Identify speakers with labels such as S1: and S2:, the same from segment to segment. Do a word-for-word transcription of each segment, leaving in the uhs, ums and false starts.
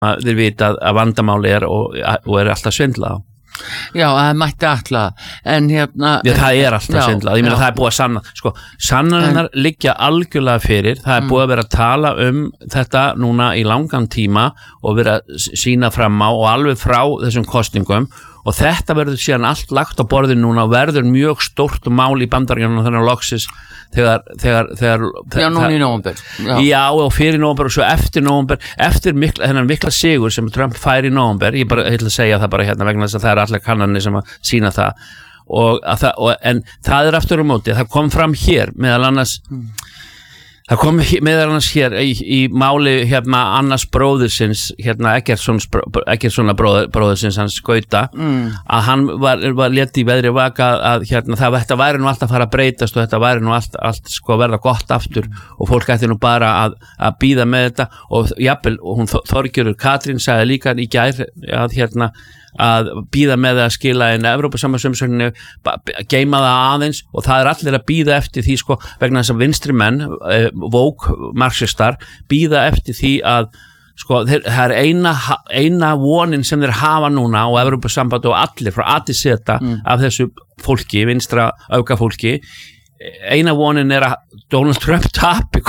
S1: að þeir vita að vandamáli er og, og er alltaf svindlað á.
S2: Já, það mætti alltaf en hérna
S1: Já, það er alltaf svindlað, ég meina það er búið að sanna sko, sannanirnar liggja algjörlega fyrir, það er búið að vera að tala um þetta núna í langan tíma og vera að sína fram á og alveg frá þessum kosningum og þetta verður síðan allt lagt á borðin núna og verður mjög stórt mál í Bandaríkjunum þannig að loksis þegar, þegar, þegar
S2: Já, núna í nóvember
S1: Já. Já, og fyrir nóvember og svo eftir nóvember eftir mikla, þennan mikla sigur sem Trump fær í nóvember, ég bara ætla að segja það bara hérna vegna þess að það er allir kannanir sem að sína það og að það, og, en það er aftur á móti, það kom fram hér meðal annars mm. Það kom meðal annars hér í, í máli hérna annars bróðursins, hérna Eggertssona bróður, bróðursins hans Gauta, mm. að hann var, var létt í veðri vaka að hérna það þetta væri nú allt að fara að breytast og þetta væri nú allt, allt sko verða gott aftur og fólk ætti nú bara að, að bíða með þetta og jafnvel, og hún Þorgerður Katrín sagði líka í gær að hérna að bíða með að skila inn Evrópusambandsumsókninni, geyma það aðeins og það er allir að bíða eftir því sko vegna þess að vinstri menn woke marxistar bíða eftir því að sko þeir, það er eina, eina vonin sem þeir hafa núna og Evrópusamband og allir frá A til Z mm. af þessu fólki, vinstra öfgafólki eina vonin er að Donald Trump tapi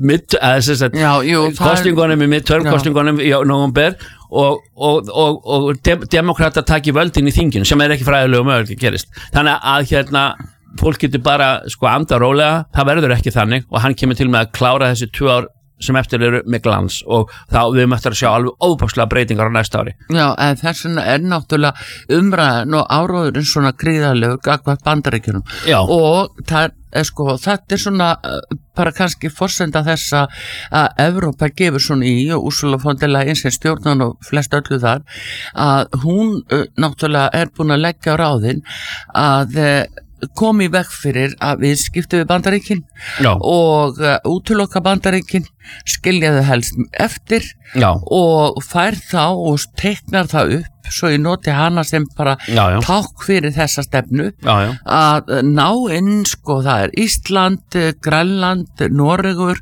S1: kostingunum í midterm-kostingunum í nóvember og, og, og, og de demokrata taki völdin í þinginu sem er ekki fræðilegu möguleiki gerist þannig að hérna fólk getur bara sko anda rólega, það verður ekki þannig og hann kemur til með að klára þessi tvö ár sem eftir eru með glans og þá við möttum að sjá alveg óbúkslega breytingar á næsta ári.
S2: Já, en þess vegna er náttúrulega umræðan og áróðurinn svona gríðarlegur gagnvart Bandaríkjunum og það er sko, þetta er svona bara kannski forsenda þess að Evrópa gefur svona í og Ursula von der Leyen sem stjórnan og flest öllu þar að hún náttúrulega er búin að leggja á ráðin að kom í veg fyrir að við skiptum við Bandaríkin
S1: Já.
S2: og uh, útiloka Bandaríkin skiljaðu helst eftir
S1: Já.
S2: og fær þá og teiknar það upp svo ég noti hana sem bara
S1: já, já.
S2: takk fyrir þessa stefnu
S1: já, já.
S2: að ná inn sko það er Ísland, Grænland, Noregur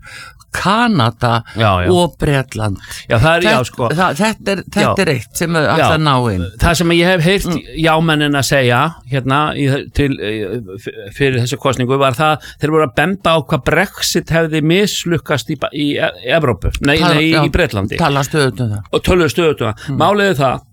S2: Kanada
S1: já, já.
S2: og Bretland
S1: já, það er,
S2: þetta,
S1: já, sko.
S2: það, þetta, er, þetta er eitt sem er alltaf ná inn
S1: það sem ég hef heyrt mm. jámennin að segja hérna í, til, fyrir þessu kosningu var það þeir voru að benda á hvað Brexit hefði mislukkast í, í Evrópu nei,
S2: Tala,
S1: nei
S2: já,
S1: í Bretlandi
S2: tala stöðutum það
S1: og töluðu stöðutum það mm. málið er það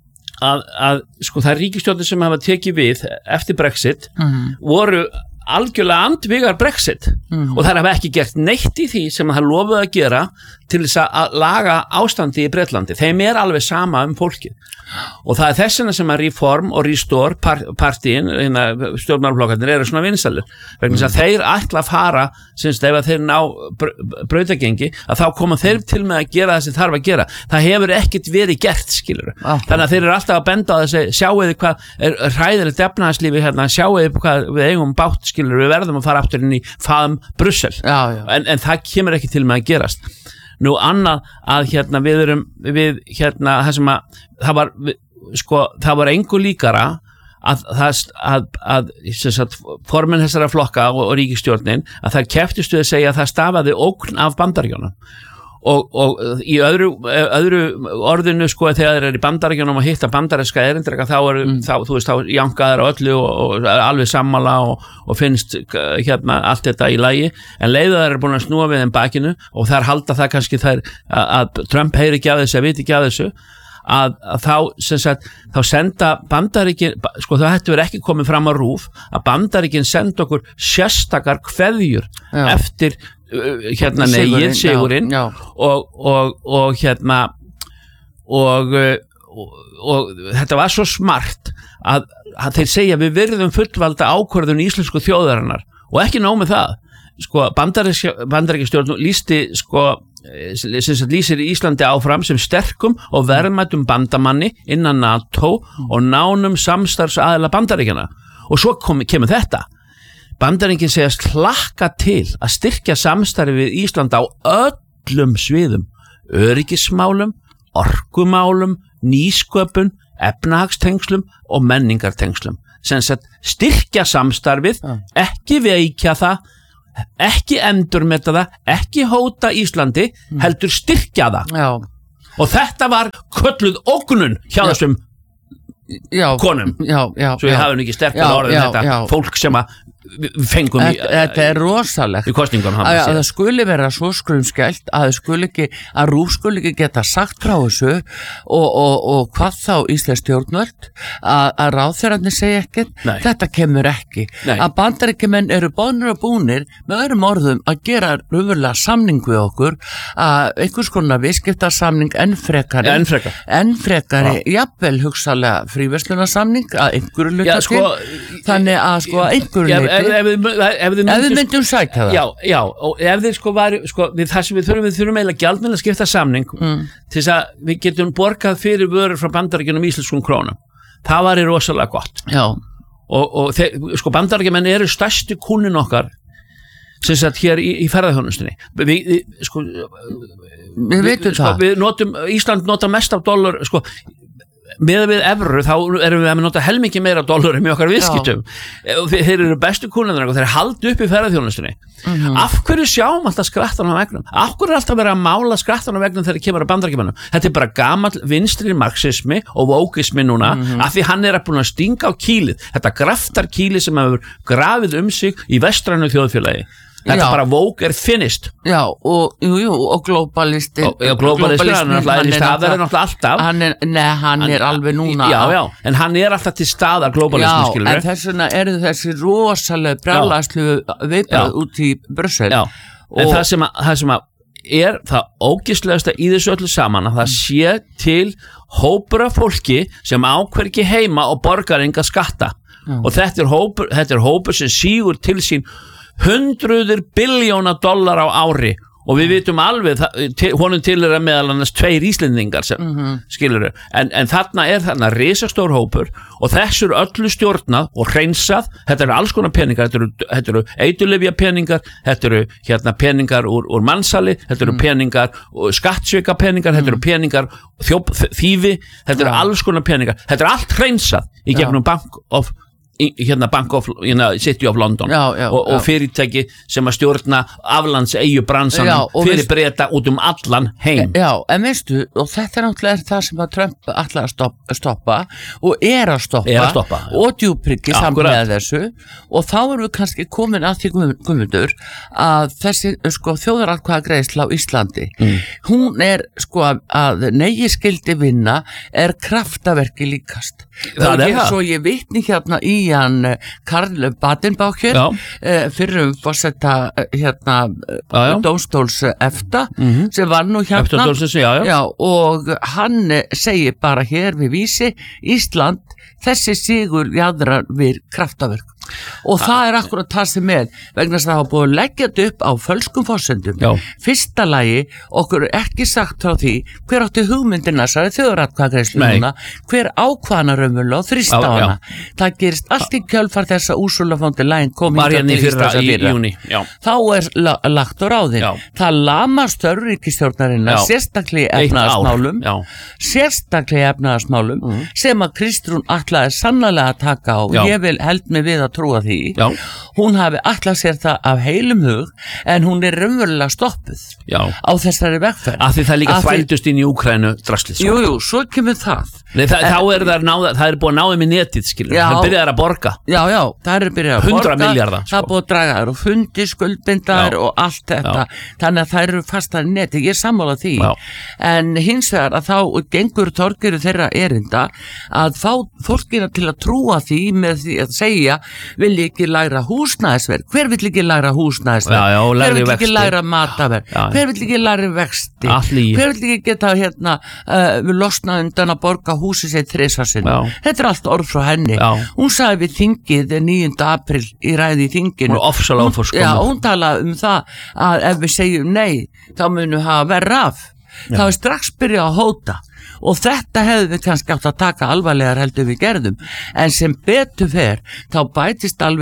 S1: að, að sko það er ríkisstjórnir sem hafa tekið við eftir Brexit mm. voru algjörlega andvígar Brexit mm. og það hafa ekki gert neitt í því sem það lofuðu að gera til þess að laga ástandi í Bretlandi þeim er alveg sama um fólkið og það er þessina sem að Reform og Restore partíin, stjórnmálaflokkarnir eru svona vinsælir vegna þess að þeir ætla að fara sinns ef að þeir ná brautagengi að þá koma þeir til með að gera það sem þarf að gera það hefur ekkert verið gert skilur ah, þannig að þeir eru alltaf að benda á þessi sjáuði hvað er hræðilegt efnahagslífi hérna, sjáuði hvað við eigum bátt skilur við verðum að fara aftur inn í faðum Brussel
S2: já, já.
S1: En, en það kemur ekki til með að gerast nú annað að hérna við erum við hérna það sem að það var sko það var engu líkara að það að, að, að formin þessara flokka og, og ríkisstjórnin að það kepptist við að segja að það stafaði ógn af Bandaríkjunum og, og í öðru, öðru orðinu sko þegar þeir eru í Bandaríkjunum og hitta bandaríska erindreka þá eru mm. þá, þú veist, þá jankaðar á öllu og, og alveg sammála og, og finnst hérna allt þetta í lagi en leiðar eru búin að snúa við þeim bakinu og þar halda það kannski þær að, að Trump heyri ekki af þessu, að viti ekki af þessu að, að þá, sem sagt, þá senda Bandaríkin, sko það hættu verið ekki komið fram á RÚV, að Bandaríkin senda okkur sérstakar kveðjur já. Eftir hérna negið, sigurinn og, og, og hérna og, og, og þetta var svo smart að, að þeir segja við virðum fullvalda ákvörðun íslensku þjóðarinnar og ekki nóg með það sko Bandaríkjastjórn lísti sko sem lýsir Íslandi áfram sem sterkum og verðmætum bandamanni innan NATO og nánum samstarfsaðila Bandaríkjana og svo kom, kemur þetta Bandaríkin segjast hlakka til að styrkja samstarfi við Ísland á öllum sviðum, öryggismálum, orkumálum, nýsköpun, efnahagstengslum og menningartengslum. Sem sagt styrkja samstarfið, ja. Ekki veikja það, ekki endurmeta það, ekki hóta Íslandi, mm. heldur styrkja það.
S2: Já.
S1: og þetta var kölluð ógnun hjá já. Þessum já, konum
S2: já, já,
S1: svo ég hafi nú ekki sterkar orðin þetta
S2: já.
S1: Fólk sem að fengum í,
S2: þetta er rosalegt
S1: í kosningunum
S2: að, að það skuli vera svo skrumskælt að það skuli ekki að RÚV skuli ekki geta sagt frá þessu og, og, og hvað þá íslensk stjórnvöld að, að ráðherrarnir segja ekkert Nei. Þetta kemur ekki Nei. Að bandaríkjumenn eru bónir og búnir með öðrum orðum að gera raunverulega samning við okkur að einhvers konar viðskiptarsamning enn frekari
S1: enn frekari,
S2: enn frekari jafnvel hugsalega fríverslunarsamning að einhverju luta
S1: sko,
S2: til þannig að sko að einhverju
S1: ja, ef, ef, við, ef við
S2: myndum, myndum sækja það
S1: já, já, og ef þið sko var sko, við, það sem við þurfum, við þurfum eiginlega gjaldmiðla skipta samning mm. til þess að við getum borgað fyrir vörur frá bandaríkjunum íslenskum krónum það var í rosalega gott
S2: já.
S1: og, og þeir, sko bandaríkjumenn eru stærsti kúnin okkar sem sagt hér í, í ferðarþjónustunni við, við sko
S2: við veitum
S1: við, sko, við notum, Ísland nota mest af dollar sko með við evru þá erum við að nota helmingi meira dólar með okkar viðskiptum þeir eru bestu kúnarnir og þeir haldi upp í ferðarþjónustunni mm-hmm. af hverju sjáum alltaf skrattan á vegnum af hverju er alltaf verið að mála skrattan á vegnum þegar það kemur að bandaríkjumönnum þetta er bara gamall vinstri marxismi og vókismi núna mm-hmm. af því hann er búin að stinga á kýlið þetta graftar kýlið sem hefur grafið um sig í vestrænu þjóðfélagi þetta já. Bara woke er finished
S2: já og, jú, jú, og globalisti
S1: og, og globalisti hann er náttúrulega alltaf
S2: hann er, nei, hann hann, er alveg núna
S1: já, já, en hann er alltaf til staðar globalismi skilur
S2: en þess vegna eru þessi rosalega brjálæslu viðbröð út í Brussel
S1: já, en það sem, að, það sem að er það ógeðslegasta í þessu öllu saman að það sé til hópur af fólki sem ákveður ekki heima og borgar enga skatta já. Og þetta er hópur, þetta er hópur sem sígur til sín hundruður biljóna dollar á ári og við vitum alveg honum til er að meðal annars tveir Íslendingar sem mm-hmm. skilur en, en þarna er þarna risastór hópur og þessu eru öllu stjórnað og hreinsað, þetta eru alls konar peningar þetta eru, þetta eru eiturlyfja peningar þetta eru hérna peningar úr, úr mannsali þetta eru mm. peningar, skattsvika peningar mm. þetta eru peningar, þjóp, þýfi þetta eru ja. Alls konar peningar, þetta eru allt hreinsað í gegnum ja. Bank of Í, hérna Bank of hérna, City of London
S2: já, já,
S1: og, og fyrirtæki sem að stjórna aflands eigu bransan fyrir veist, breyta út um allan heim
S2: já, en veistu, og þetta er náttúrulega það sem að Trump ætla að stoppa, stoppa og er að stoppa,
S1: er að stoppa
S2: og djúpryggi samlega þessu og þá erum við kannski komin að því Guðmundur að þessi sko, þjóðaratkvæðagreiðsla á Íslandi mm. hún er sko að negi skildi vinna er kraftaverki líkast
S1: það er það
S2: svo ég vitni hérna í hann Karl Badenbacher eh, fyrir um fórseta hérna dómstóls EFTA
S1: mm-hmm.
S2: sem var nú hérna
S1: já, já.
S2: Já, og hann segir bara hér við vísi Ísland þessi sigur jadrar við kraftaverk og það er akkurat það sem er vegna þess að það hafa búið að leggja þetta upp á fölskum forsendum
S1: já.
S2: Fyrsta lagi okkur er ekki sagt frá því hver átti hugmyndina sagði þjóðaratkvæðagreiðsluna hver ákvaðna raunverulega og þrýsta á hana það gerist allt í kjölfar þess að Ursula von der Leyen kom
S1: hingað til Íslands í júní
S2: þá er la lagt á ráðin já. Það lamar störf ríkisstjórnarinnar sérstaklega í efnahagsmálum sérstaklega í efnahagsmálum mm. sem að Kristrún ætlaði sannarlega að taka á já. Ég vil held mig við að trúa því
S1: já.
S2: Hún hafi ætlað sér það af heilum hug en hún er raunverulega stoppuð já. Á þessari vegferð
S1: af því það líka þvældust inn í Úkraínu drasli
S2: jú, jú, svo kemur það
S1: Nei, það, en, þá er það, náða, það er búið að náða með netið skilur, það er byrjað að borga
S2: já, já, það er byrjað að borga
S1: hundra milljarða sko.
S2: Það er búið að draga þær og fundi skuldbindar og allt þetta já. Þannig að það eru fastar netið, ég er sammála því já. En hins vegar að þá gengur torgeru þeirra erinda að fá fólkina til að trúa því með því að segja vil ekki læra húsnæðisverð hver vill ekki læra húsnæðisverð hver vill ekki læra mataverð hver vill ekki læra vexti hver vill ekki geta hérna uh, við losna undan að borga húsi sér þrisvarsinni. Þetta er allt orð frá henni. Já. Hún sagði við þingið níunda apríl í ræði í þinginu.
S1: Hún, hún,
S2: já, hún talaði um það að ef við segjum nei, þá munum við hafa verið af. Já. Þá er strax byrjað að hóta og þetta hefðu við kannski átt að taka alvarlegar heldur við gerðum en sem betur fer þá bætist alveg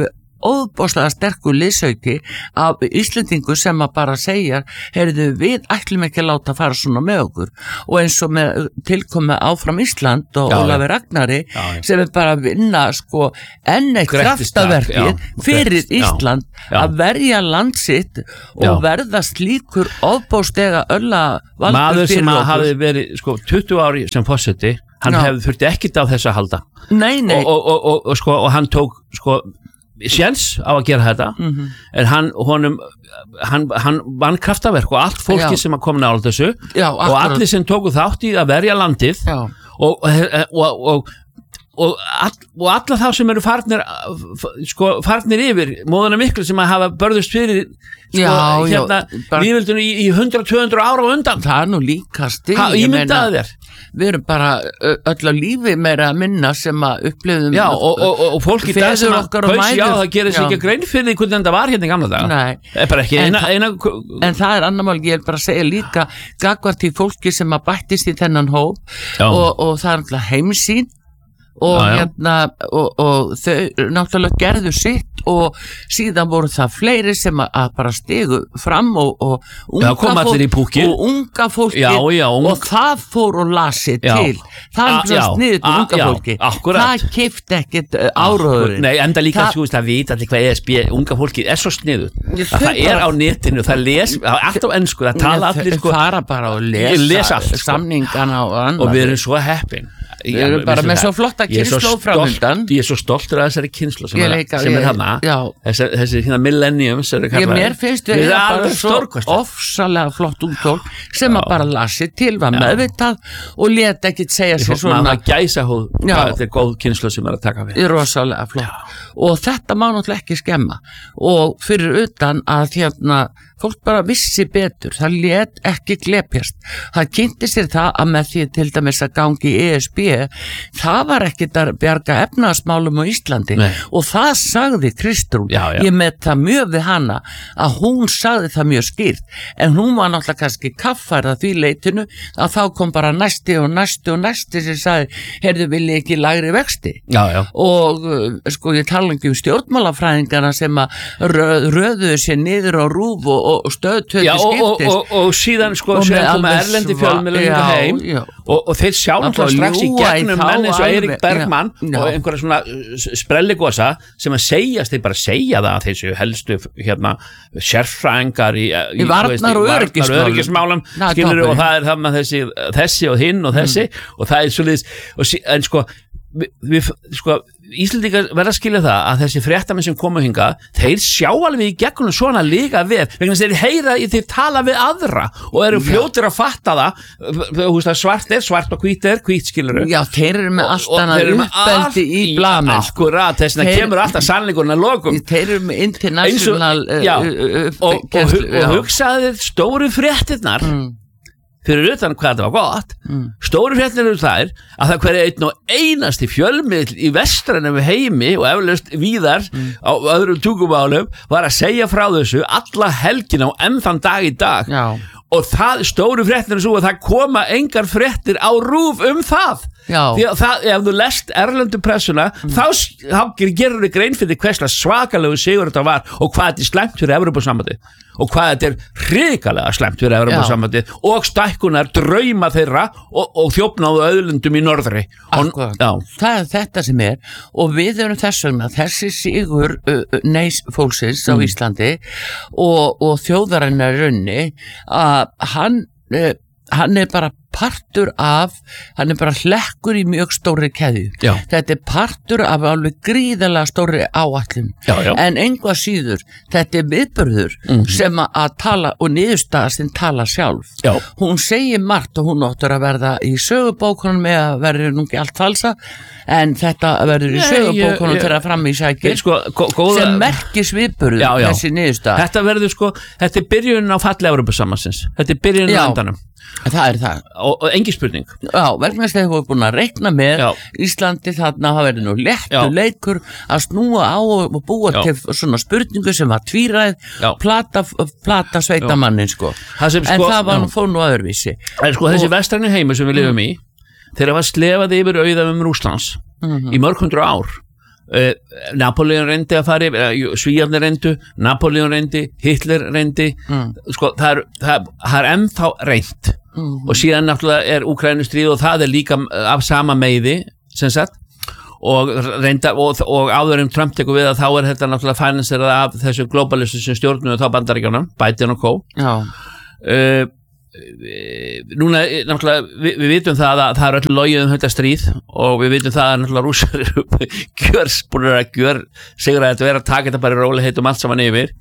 S2: óbóðslega sterkur liðsauki af Íslendingu sem að bara segja, heyrðu, við ætlum ekki að láta fara svona með okkur og eins og með tilkomi áfram Ísland og Ólafi Ragnari já, já. sem er bara að vinna sko enn eitt kraftaverkið fyrir já, Ísland já. að verja landsitt og já. verða slíkur óbóðslega ölla valdur
S1: maður
S2: fyrir
S1: sem
S2: okkur.
S1: hafi verið sko tuttugu ári sem forseti, hann hefði þurfti ekkit á þess að halda
S2: nei, nei.
S1: Og, og, og, og, sko, og hann tók sko séns á að gera þetta mm-hmm. en hann, honum hann, hann vann kraftaverk og allt fólki já. sem að koma nála þessu
S2: já,
S1: og allir sem tóku þátt í að verja landið já. og og, og Og, all, og alla þá sem eru farnir sko farnir yfir móðuna miklu sem að hafa börðust fyrir sko
S2: já,
S1: hérna lífildunum í, í hundrað til tvö hundruð ára og undan
S2: það er nú líkast
S1: ég myndaði þér
S2: við erum bara öll á lífi meira að minna sem að upplifum
S1: já og, og, og fólk í dag sem að kausi já það gerir sér ekki grein fyrir því hvernig þetta var hérna í gamla daga en, eina, eina,
S2: en það er annar mál ég er bara að segja líka gagvart í fólki sem að bættist í þennan hóp og, og það er alltaf heimsýn og já, já. hérna og, og þau náttúrulega gerðu sitt og síðan voru það fleiri sem að, að bara stigu fram og, og, unga, fólk, og unga fólki
S1: já, já, unga.
S2: og það fór og lasi til það er svona sniðið til unga já, fólki
S1: akkurat.
S2: það keypti ekkit áróðurinn
S1: nei enda líka þú veist að vita allir hvað E S B unga fólki er svo sniðuð það bara, er á netinu, það les allt á ensku, það tala allir sko
S2: fara bara og lesa, lesa allt, sko. samningana og annað
S1: og við erum svo heppin
S2: við erum bara með svo flotta kynnslóð frá hundan
S1: ég er svo stoltur af þessari kynnslóð sem, er, sem er hana þessi, þessi hérna millenniums
S2: ég mér finnst við erum bara svo ofsalega flott útól sem að bara lasi til, var meðvitað og let ekki segja sér svona
S1: maður gæsa hóð, þetta er góð kynnslóð sem er að taka við
S2: rosalega flott já. og þetta má náttúrulega ekki skemma og fyrir utan að hérna fólk bara vissi betur, það let ekki glepjast, það kynnti sér það að með því til dæmis að gangi í E S B, það var ekkit að bjarga efnaðasmálum á Íslandi Nei. og það sagði Kristrún
S1: já, já.
S2: ég með það mjög við hana að hún sagði það mjög skýrt en hún var náttúrulega kannski kaffærð að því leitinu að þá kom bara næsti og næsti og næsti sem sagði, heyrðu vilji ekki lægri vexti
S1: já, já.
S2: og sko ég tala ekki um stjórnmálafræðingarna sem að röð, röðuðu sér niður á rúf og og stöðtöði skiptist
S1: og, og, og síðan sko sem koma erlendi fjölmiðlar líka heim já. Og, og þeir sjá náttúrulega strax í gegnum menn eins og Eirík Bergmann já. Já. og einhverja svona sprelligosa sem að segjast, þeir bara segja það að þessu helstu hérna sérfræðingar í,
S2: í, í varnar og
S1: öryggismálum skilur og það er það með þessi, þessi og hinn og þessi mm. og það er svolítið en sko við, við sko Íslendingar verða að skilja það að þessi fréttamenn sem komu hinga þeir sjá alveg í gegnum svona líka við vegna þeir heyra í þeir tala við aðra og eru fljótir að fatta það svart er svart og hvít er hvít skilur
S2: já þeir eru með allt annað uppbeldi í blamen
S1: akkurat þess vegna kemur alltaf sannleikurinn að lokum
S2: þeir eru með international
S1: og hugsaði stóru fréttirnar fyrir utan hvað þetta var gott mm. stóru fréttir eru þær að það hverja einn og einasti fjölmiðl í vestrænum heimi og eflaust víðar mm. á öðrum tungumálum var að segja frá þessu alla helgina og enn þann dag í dag
S2: Já.
S1: og það stóru fréttir er svo að það koma engar fréttir á rúf um það Já. því að það, ef þú lest erlendu pressuna mm. þá, þá gerur þið grein fyrir hverslega svakalegu sigur þetta var og hvað þetta er slæmt fyrir Evrópusambandið og hvað þetta er hrikalega slæmt fyrir Evrópusambandið og stækkunar drauma þeirra og, og þjófnaðu auðlundum í norðri og,
S2: það er þetta sem er og við erum þess vegna þessi sigur uh, neys fólksins mm. á Íslandi og, og þjóðarinnar runni að hann uh, hann er bara partur af, hann er bara hlekkur í mjög stóri keðju. Já. Þetta er partur af alveg gríðarlega stóri áætlun. Já, já. En einhvað síður, þetta er viðburður mm-hmm. sem að tala og niðurstaða sem tala sjálf. Já. Hún segir margt og hún áttur að verða í sögubókunum með að verður nú ekki allt falsa, en þetta verður í sögubókunum þegar fram í sækir sko, góða, sem merkis viðburður já, já. Þessi niðurstaða.
S1: Þetta verður sko, þetta er byrjunin á falli Evrópusambandsins. Þetta er byrjunin á endanum.
S2: Það er það
S1: og, og engin spurning
S2: já, vegna þess að þið hefur búin að reikna með já. Íslandi þarna hafa verið nú léttu leikur að snúa á og búa já. Til svona spurningu sem var tvíræð plata, plata sveitamannin sko. Það sem, sko en það var nú fór nú öðruvísi
S1: en sko og, þessi vestræni heimur sem við lifum mm. í þegar var slefað yfir auðafum Rússlands mm-hmm. í mörg hundru ár uh, Napoleon reyndi að fara yfir, Svíarnir reyndu, Napoleon reyndi, Hitler reyndi, mm. sko það er, það, það er ennþá reynd mm. og síðan náttúrulega er Úkraínustríð og það er líka af sama meiði, sem sagt, og reynda, og, og áður en Trump tekur við að þá er þetta náttúrulega finanserað af þessu globalistu sem stjórnuðu þá Bandaríkjunum, Biden og co. Já. Uh, núna náttúrulega við, við vitum það að það er öll logið um þetta stríð og við vitum það að náttúrulega rússar eru gjör, búin að gjör sigur að þetta vera að taka þetta bara í rólegheit um allt saman yfir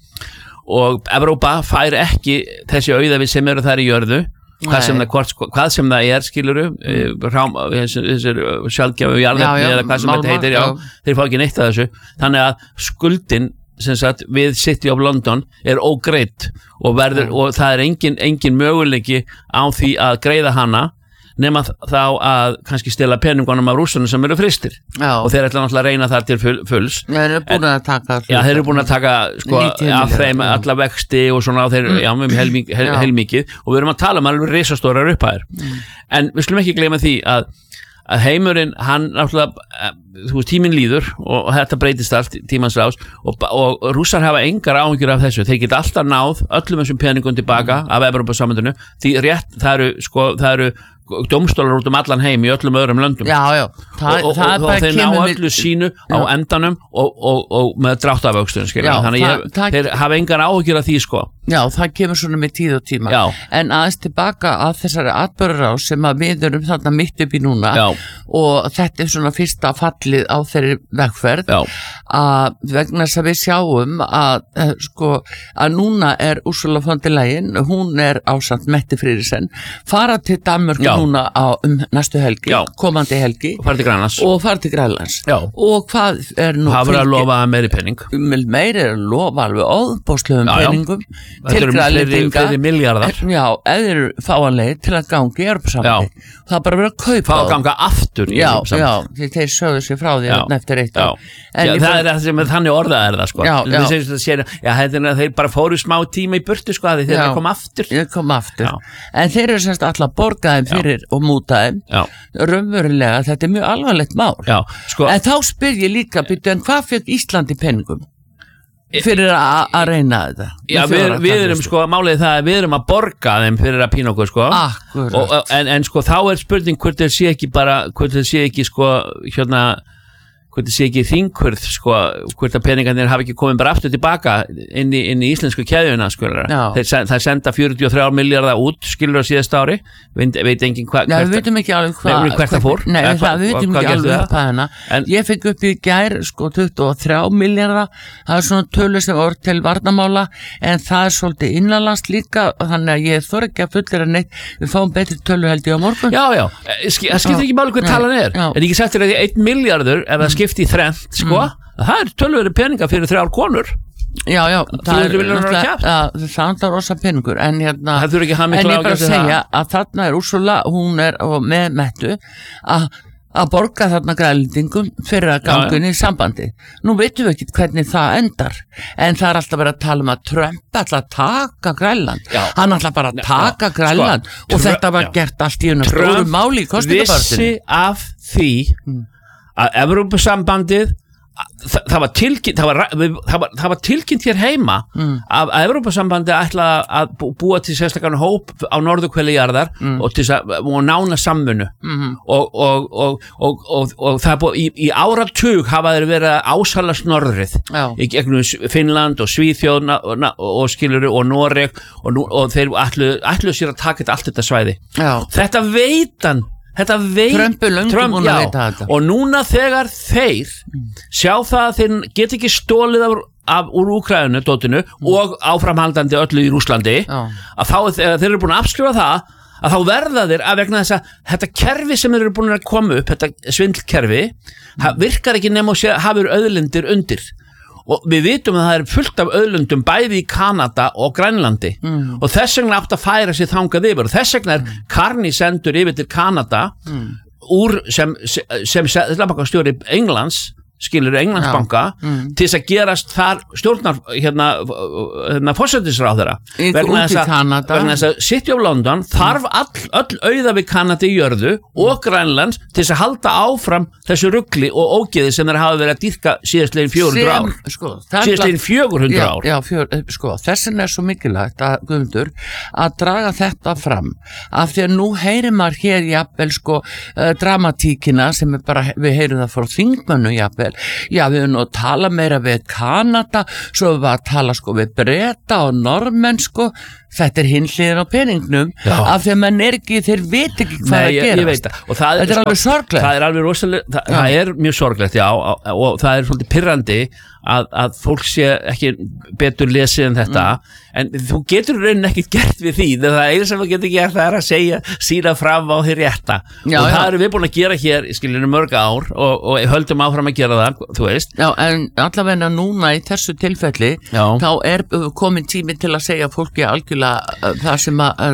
S1: og Evrópa fær ekki þessi auðafi sem eru þar í jörðu hvað sem, það, hvað sem það er skiluru mm. þessir sjálfgjafu jarðefni eða hvað sem þetta heitir já, já. Þeir fá ekki neitt að þessu þannig að skuldin sem sagt, við City of London er ógreidd og, verður, og það er engin, engin möguleiki á því að greiða hana nema þá að kannski stela peningunum af rússunum sem eru fristir já. Og þeir ætla náttúrulega að reyna það til full, fulls
S2: Já, þeir eru búin að taka
S1: Já, þeir eru búin að taka sko, af þeim alla vexti og svona á þeir, mm. já, um heilmikið heil, heil og við erum að tala um alveg risastórar upphæðir mm. en við skulum ekki gleyma því að að heimurinn, hann náttúrulega þú veist, tíminn líður og, og þetta breytist allt tímans rás og, og rússar hafa engar áhyggjur af þessu þeir geta alltaf náð öllum þessum peningum tilbaka mm. af Evrópusambandinu því rétt, það eru, sko, það eru dómstólar út um allan heim í öllum öðrum löndum
S2: já, já. Það,
S1: og, og, og, og þeir ná öllu sínu já. Á endanum og, og, og með dráttavöxtun þannig að þeir hafa engar áhyggjur af því sko
S2: Já, það kemur svona með tíð og tíma já. En aðeins tilbaka að þessari atburðarás sem að við erum þarna mitt upp í núna já. Og þetta er svona fyrsta fallið á þeirri vegferð já. Að vegna þess að við sjáum að sko að núna er Ursula von der Leyen hún er ásamt Mette Frederiksen fara til Danmörk núna á um næstu helgi já. Komandi helgi
S1: og fara til Grænlands
S2: og fara til Grænlands og hvað er nú
S1: það verður að lofa meiri pening
S2: meiri er að lofa alveg óðbóðslegum peningum
S1: þetta eru fleiri, fleiri miljardar
S2: já, eða eru fáanlegir til að ganga í Evrópusambandi það er bara verið að kaupa
S1: fá að ganga aftur í
S2: Evrópusambandi já, já, þeir sögðu sér frá því eftir eitt ár
S1: já, það er það sem þannig orðað er það sko já, já. Sér, já, þeir bara fóru smá tíma í burtu sko þeir eru að koma aftur
S2: þeir koma aftur en þeir eru semst alltaf borgaðum fyrir og mútaðum raunverulega, þetta er mjög alvarlegt mál
S1: já, sko,
S2: en þá spyr ég líka byrju, en hvað fekk Ísland í peningum fyrir að reyna þetta
S1: já, við, við erum sko, málið það að við erum að borga þeim fyrir að pína okkur sko og, en, en sko þá er spurning hvort þeir sé ekki bara, hvort þeir sé ekki sko hérna hvort það sé ekki þingkurð sko, hvort að peningarnir hafi ekki komið bara aftur tilbaka inn í, inn í íslensku keðjuna skilur þeir það senda fjörutíu og þrjá milljarða út skilur á síðast ári veit, veit engin hva,
S2: Nei, við veitum ekki alveg hvað
S1: hva, hvert það fór
S2: Nei, hva, það, við veitum ekki alveg upp að hana en, ég fekk upp í gær sko tuttugu og þrjá milljarða það er svona tölu sem voru til varnamála en það er svolítið innanlands líka þannig að ég þor ekki að fullir að neitt við fáum betri tölu held ég á morgun
S1: Já, já, það skiptir ekki máli hvað talan er en ekki sagt þér að einn milljarður ef það skipti í þrennt, sko, mm. það er tölvöru peninga fyrir þrjár konur
S2: Já, já, það er náttúrulega það er rosa peningur en hérna,
S1: en ég
S2: bara að segja að þarna er Úrsula, hún er með Mettu að að borga þarna grælendingum fyrir að gangunni í sambandi. Nú veitum við ekki hvernig það endar, en það er alltaf verið að tala um að Trump ætla að taka Grænland. Já. Hann ætla bara að taka já. Grænland sko, og þetta var já. Gert allt í unna stóru máli í kosningabartinu.
S1: Trump vissi af því að Evrópusambandið Það, það, var tilkynnt, það, var, það, var, það var tilkynnt hér heima mm. að Evrópusambandi ætla að búa til sérstakarn hóp á norðurhveli jarðar mm. og til að og nána samvinnu mm. og, og, og, og, og, og það búið, í, í áratug hafa þeir verið að ásalast norðrið í gegnum Finnland og Svíþjóð og, og skiluru og Noreg og, nú, og þeir ætlu, ætlu sér að taka allt þetta svæði já. Þetta veitan Þetta veit
S2: Trump, já,
S1: og núna þegar þeir sjá það að þeir get ekki stólið af, af úr Úkraínu dótinu mm. og áframhaldandi öllu í Rússlandi já. Að þá þegar þeir eru búin að afskrifa það að þá verða þeir að vegna þess að þetta kerfi sem þeir eru búin að koma upp þetta svindlkerfi mm. virkar ekki nema og hafur auðlindir undir og við vitum að það er fullt af auðlundum bæði í Kanada og Grænlandi mm. og þess vegna átt að færa sér þangað yfir og þess vegna er mm. Carney sendur yfir til Kanada mm. úr sem, sem, sem stjórn Englands skilur Englandsbanka mm. til þess að gerast þar stjórnar hérna, hérna fórsætisráðherra vegna þess að, vegna þess að City of London þarf all, öll auða við Kanada í jörðu og Grænlands til þess að halda áfram þessu rugli og ógeði sem þeir hafa verið að dýrka síðastlegin fjögur hundruð ár
S2: sko,
S1: síðastlegin fjögur hundruð ár
S2: já, fjör, sko, þessin er svo mikilvægt að, Guðmundur, að draga þetta fram af því að nú heyrir maður hér jafnvel sko uh, dramatíkina sem er bara, við heyrum það frá þingmönnum jafnvel já, við erum nú að tala meira við Kanada, svo við varum að tala sko við Breta og Normenn sko, þetta er hinn hliðin á peningnum já. Af því að mann er ekki, þeir veit ekki hvað
S1: Nei,
S2: að gera
S1: þetta er,
S2: er sko, alveg sorglegt
S1: það er alveg rosalega, það, það er mjög sorglegt já, og það er svolítið pirrandi að, að fólk sé ekki betur lesið en þetta mm. en þú getur raunin ekki gert við því það er eins sem þú getur gert það er að segja sína fram á því rétta já, og já. Það erum við búin að gera hér í skiljinu mörg ár og, og höldum áfram að gera það þú veist
S2: já, en allavega núna í þessu tilfelli já. Þá er komin tími til að segja fólki algjörlega það sem að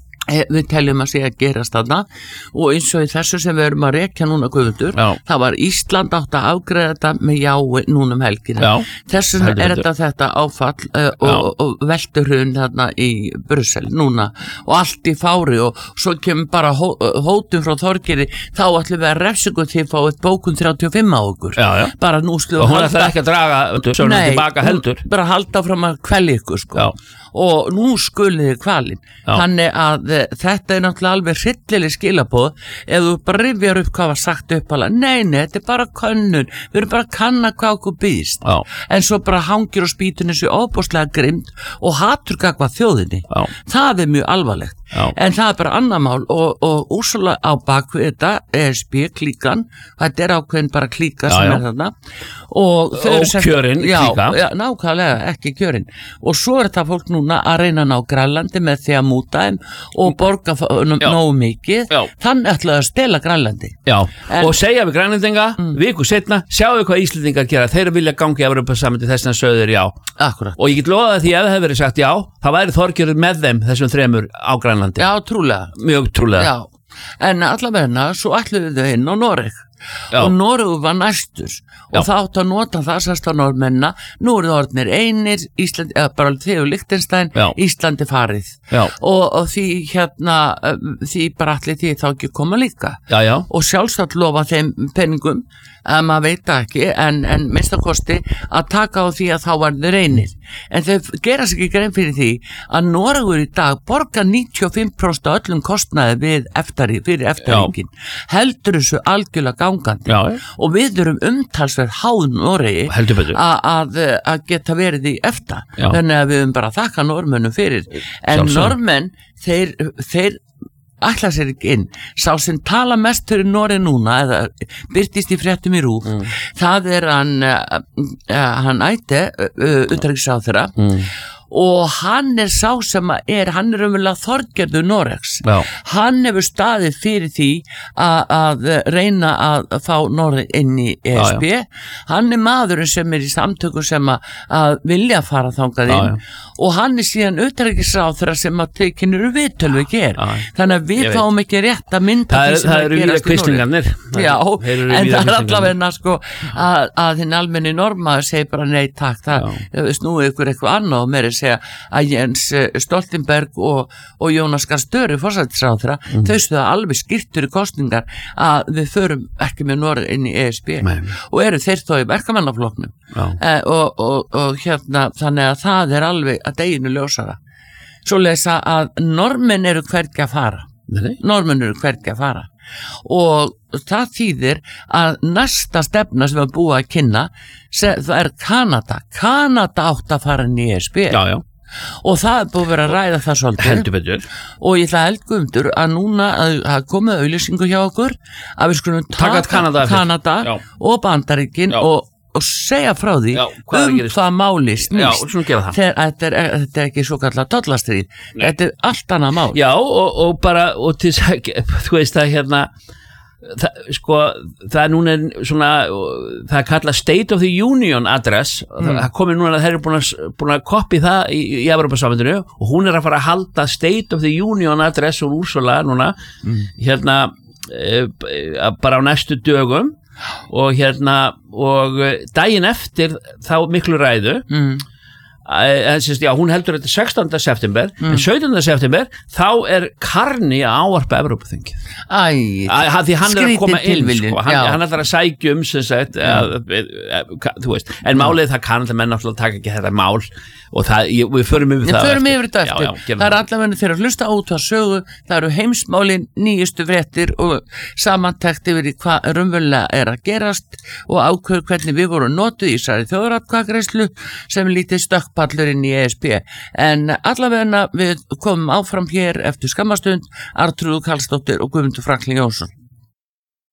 S2: við teljum að segja að gerast þarna og eins og í þessu sem við erum að rekja núna Guðmundur, það var Ísland átt að afgreiða þetta með jái núna um helgina þess vegna er þetta þetta áfall uh, og, og velturhrun þarna í Brussel núna og allt í fári og svo kemur bara hó, hótum frá Þorgeiri þá ætlum við að refsingu til að fá eitt bókun þrjátíu og fimm á okkur já, já. Bara nú slúðu
S1: og hún ætlar ekki að draga nei, tilbaka heldur
S2: bara halda fram að kvelja ykkur sko já. Og nú skuliði kvalin þannig að þetta er náttúrulega alveg hryllileg skilaboð ef þú bara rifjar upp hvað var sagt upp alveg, nei, nei, þetta er bara könnun við erum bara að kanna hvað okkur býðst Já. En svo bara hangir og spýtur þessu óbúslega grimt og hatur gagvað þjóðinni Já. Það er mjög alvarlegt Já. En það er bara annar mál og, og Úrsula á bakvið þetta E S B klíkan, þetta er ákveðin bara klíka sem já, já. Er þarna og,
S1: og kjörin klíka
S2: já, nákvæmlega, ekki kjörin og svo er þetta fólk núna að reyna að ná Grænlandi með því að múta þeim og borga nógu mikið já. Þannig ætlaði að stela Grænlandi
S1: já. En, og segja við Grænlandinga mm. viku setna, sjáu hvað Íslendingar gera þeir vilja gangi að vera saman til þess að söður já
S2: Akkurat.
S1: Og ég get loðað því ef það hefur verið sagt já það væri Þorgerður með þeim þessum þremur á Grænlandi
S2: já, trúlega
S1: mjög trúlega
S2: já. En allavegna, svo ætluðu þau inn á Noreg Já. Og Noregur var næstur og Já. Það átt að nota það sérst á Norðmennina nú eru það orðnir einir Ísland, eða bara þegar Liechtenstein Íslandi farið og, og því hérna því bara allir því þá ekki koma líka
S1: Já, já.
S2: Og sjálfsagt lofa þeim penningum að maður veit ekki en, en minnstakosti að taka á því að þá var þeir einir en þau gera sig ekki grein fyrir því að Noregur í dag borgar níutíu og fimm prósent af öllum kostnaði við eftari, fyrir eftaringin heldur þessu algjörlega gangandi Já. Og við erum umtalsverð háð Noregi að geta verið í efta Já. Þannig að við erum bara að þakka Norðmönnum fyrir en Norðmenn þeir, þeir ætla sér ekki inn sá sem tala mest fyrir Noreg núna eða byrtist í fréttum í RÚV mm. það er hann uh, hann ætti uh, utanríkisráðherra mm. og hann er sá sem er hann er umverulega Þorgerður Noregs Já. Hann hefur staðið fyrir því að, að reyna að fá Noreg inn í E S B Já, hann er maðurinn sem er í samtöku sem að, að vilja fara þangað inn Já, og hann er síðan utanríkisráðherra sem að tekinur viðtölu ekki er þannig að við fáum ekki rétt að mynda
S1: það, því sem það, það er gerast í Noreg
S2: Já, en það er allavegna sko að, að þinn almenni normaður segir bara nei takk, það snúið ykkur eitthvað annað og meiri segja að Jens Stoltenberg og, og Jónas Gahr Støre forsætisráðherra, mm. þau stuða alveg skýrtur í kostningar að við förum ekki með Noreg inn í E S B Nei. Og eru þeir þó í verkamannaflokknum eh, og, og, og hérna þannig að það er alveg að deginu ljósara svo lesa að Norðmenn eru hvergi að fara Nei. Norðmenn eru hvergi að fara og það þýðir að næsta stefna sem við búum að kynna það er Kanada Kanada átt að fara inn í E S B
S1: já, já.
S2: Og það er búið að vera að ræða það svolítið og ég ætla að heldgumdur að núna að, að komið auðlýsingu hjá okkur að við skulum taka Kanada, Kanada og Bandaríkin og og segja frá því já, um hvað máli snýst þegar þetta er, þetta er ekki svo kallar tollastríð þetta er allt annað mál
S1: já og, og bara og til, þú veist það hérna það, sko, það er núna svona það er kallað State of the Union address mm. það komið núna að þeir eru búin að, búin að koppi það í, í Evrópusambandinu og hún er að fara að halda State of the Union address og Úrsula núna mm. hérna e, bara á næstu dögum og hérna og daginn eftir þá miklu ræðu mm. Já, hún heldur þetta sextánda september mm. en sautjánda september þá er Carney að ávarpa Evrópuþingið því hann er að koma inn sko. hann, hann er að sækja um sagt, að, að, þú veist en málið það kann það menn náttúrulega taka ekki þetta mál og það, ég, við förum yfir það
S2: förum yfir þetta eftir, já, já, það er allavega þegar að hlusta út á sögu, það eru heimsmálin nýjustu fréttir og samantekt yfir í hvað raunverulega er að gerast og ákveður hvernig við vorum notuð í þessari þjóðaratkvæðagreiðslu sem lítið stökkpallurinn í E S B en allavega við komum áfram hér eftir skammastund Arnþrúður Karlsdóttir og Guðmundur Franklín Jónsson.